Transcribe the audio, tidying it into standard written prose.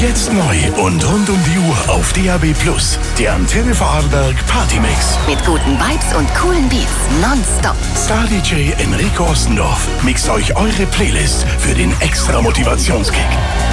Jetzt neu und rund um die Uhr auf DAB+. Der Antenne Vorarlberg Partymix. Mit guten Vibes und coolen Beats. Nonstop. Star-DJ Enrico Ostendorf mixt euch eure Playlist für den extra Motivationskick.